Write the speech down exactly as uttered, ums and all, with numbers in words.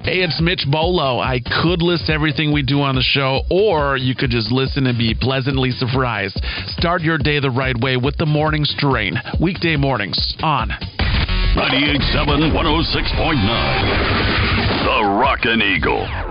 Hey, it's Mitch Bolo. I could list everything we do on the show, or you could just listen and be pleasantly surprised. Start your day the right way with the Morning Strain. Weekday mornings on ninety-eight point seven, one oh six point nine. The Rockin' Eagle.